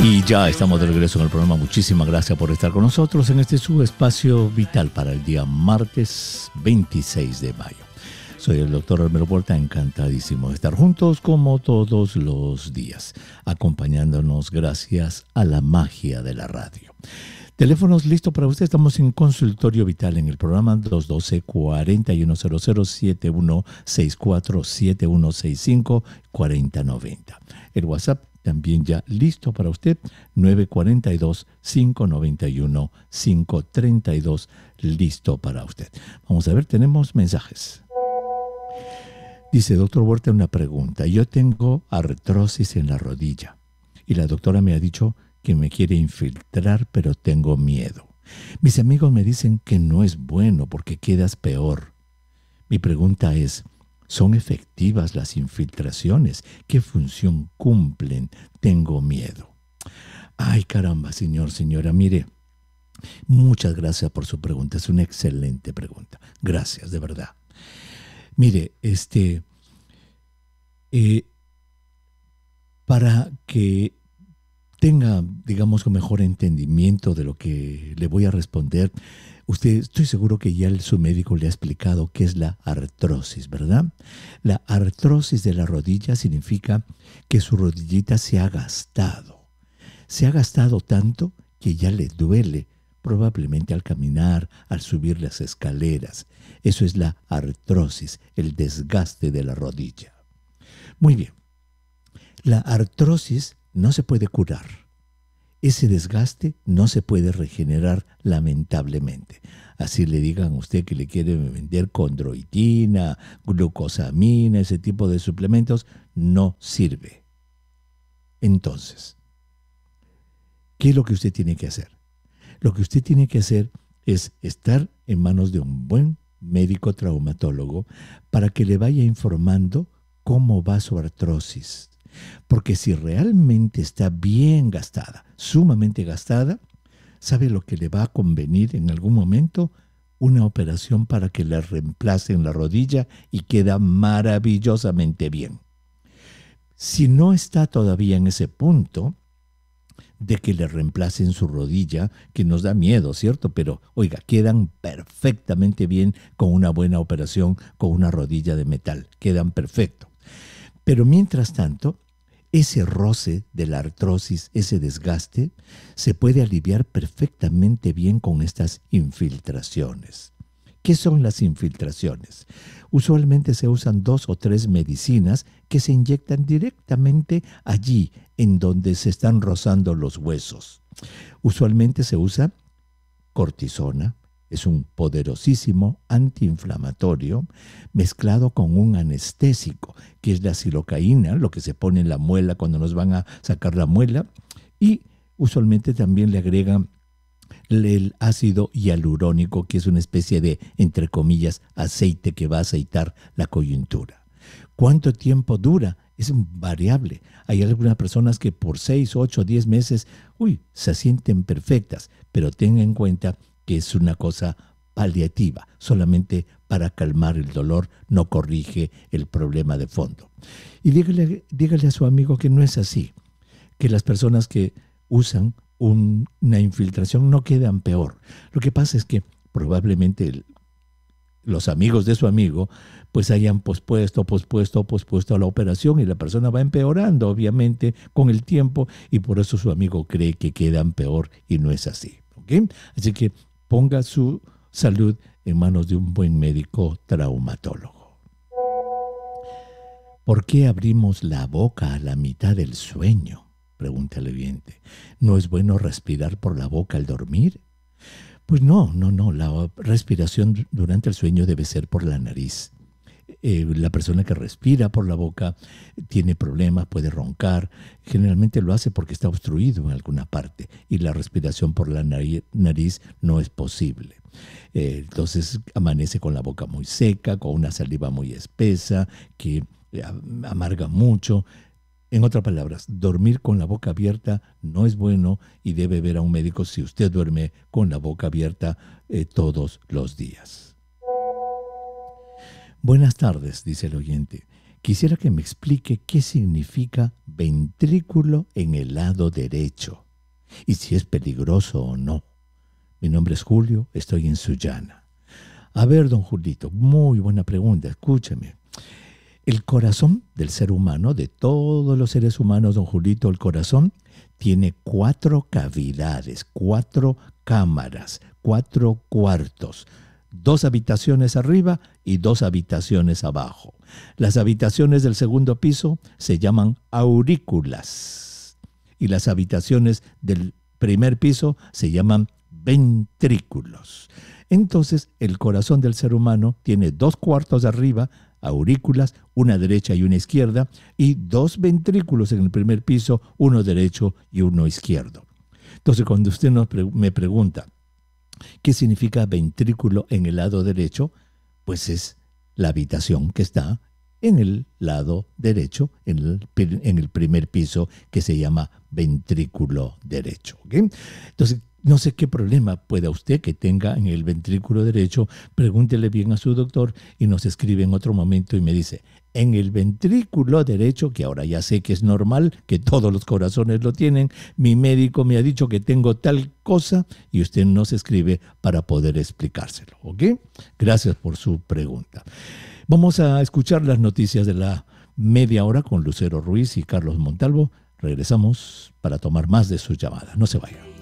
Y ya estamos de regreso en el programa. Muchísimas gracias por estar con nosotros en este su espacio vital para el día martes 26 de mayo. Soy el doctor Armero Puerta, encantadísimo de estar juntos como todos los días, acompañándonos gracias a la magia de la radio. Teléfonos listos para usted. Estamos en Consultorio Vital en el programa 212-4100-7164, 7165-4090. El WhatsApp también ya listo para usted, 942-591-532, listo para usted. Vamos a ver, tenemos mensajes. Dice, doctor Huerta, una pregunta. Yo tengo artrosis en la rodilla y la doctora me ha dicho que me quiere infiltrar, pero tengo miedo. Mis amigos me dicen que no es bueno porque quedas peor. Mi pregunta es, ¿son efectivas las infiltraciones? ¿Qué función cumplen? Tengo miedo. Ay, caramba, señora, mire, muchas gracias por su pregunta. Es una excelente pregunta. Gracias, de verdad. Mire, para que tenga, digamos, un mejor entendimiento de lo que le voy a responder, usted, estoy seguro que ya su médico le ha explicado qué es la artrosis, ¿verdad? La artrosis de la rodilla significa que su rodillita se ha gastado. Se ha gastado tanto que ya le duele, probablemente al caminar, al subir las escaleras. Eso es la artrosis, el desgaste de la rodilla. Muy bien. La artrosis no se puede curar. Ese desgaste no se puede regenerar, lamentablemente. Así le digan a usted que le quieren vender condroitina, glucosamina, ese tipo de suplementos, no sirve. Entonces, ¿qué es lo que usted tiene que hacer? Lo que usted tiene que hacer es estar en manos de un buen médico traumatólogo para que le vaya informando cómo va su artrosis. Porque si realmente está bien gastada, sumamente gastada, ¿sabe lo que le va a convenir en algún momento? Una operación para que le reemplacen la rodilla y queda maravillosamente bien. Si no está todavía en ese punto de que le reemplacen su rodilla, que nos da miedo, ¿cierto? Pero, oiga, quedan perfectamente bien con una buena operación, con una rodilla de metal. Quedan perfecto. Pero mientras tanto, ese roce de la artrosis, ese desgaste, se puede aliviar perfectamente bien con estas infiltraciones. ¿Qué son las infiltraciones? Usualmente se usan 2 o 3 medicinas que se inyectan directamente allí en donde se están rozando los huesos. Usualmente se usa cortisona, es un poderosísimo antiinflamatorio mezclado con un anestésico, que es la silocaína, lo que se pone en la muela cuando nos van a sacar la muela, y usualmente también le agregan el ácido hialurónico, que es una especie de, entre comillas, aceite que va a aceitar la coyuntura. ¿Cuánto tiempo dura? Es variable. Hay algunas personas que por 6, 8, 10 meses, se sienten perfectas, pero tengan en cuenta que es una cosa paliativa, solamente para calmar el dolor, no corrige el problema de fondo. Y dígale a su amigo que no es así, que las personas que usan una infiltración no quedan peor. Lo que pasa es que probablemente los amigos de su amigo pues hayan pospuesto la operación y la persona va empeorando obviamente con el tiempo y por eso su amigo cree que quedan peor y no es así. ¿Okay? Así que ponga su salud en manos de un buen médico traumatólogo. ¿Por qué abrimos la boca a la mitad del sueño? Pregunta el oyente. ¿No es bueno respirar por la boca al dormir? Pues no. La respiración durante el sueño debe ser por la nariz. La persona que respira por la boca tiene problemas, puede roncar. Generalmente lo hace porque está obstruido en alguna parte y la respiración por la nariz no es posible. Entonces amanece con la boca muy seca, con una saliva muy espesa que amarga mucho. En otras palabras, dormir con la boca abierta no es bueno y debe ver a un médico si usted duerme con la boca abierta todos los días. Buenas tardes, dice el oyente. Quisiera que me explique qué significa ventrículo en el lado derecho y si es peligroso o no. Mi nombre es Julio, estoy en Sullana. A ver, don Julito, muy buena pregunta, escúcheme. El corazón del ser humano, de todos los seres humanos, don Julito, el corazón tiene 4 cavidades, 4 cámaras, 4 cuartos, 2 habitaciones arriba y 2 habitaciones abajo. Las habitaciones del segundo piso se llaman aurículas y las habitaciones del primer piso se llaman ventrículos. Entonces, el corazón del ser humano tiene 2 cuartos de arriba, aurículas, una derecha y una izquierda, y 2 ventrículos en el primer piso, uno derecho y uno izquierdo. Entonces, cuando usted me pregunta qué significa ventrículo en el lado derecho, pues es la habitación que está en el lado derecho, en el primer piso, que se llama ventrículo derecho. ¿Okay? Entonces, no sé qué problema pueda usted que tenga en el ventrículo derecho. Pregúntele bien a su doctor y nos escribe en otro momento y me dice, en el ventrículo derecho, que ahora ya sé que es normal, que todos los corazones lo tienen, mi médico me ha dicho que tengo tal cosa y usted nos escribe para poder explicárselo. ¿Ok? Gracias por su pregunta. Vamos a escuchar las noticias de la media hora con Lucero Ruiz y Carlos Montalvo. Regresamos para tomar más de sus llamadas. No se vayan.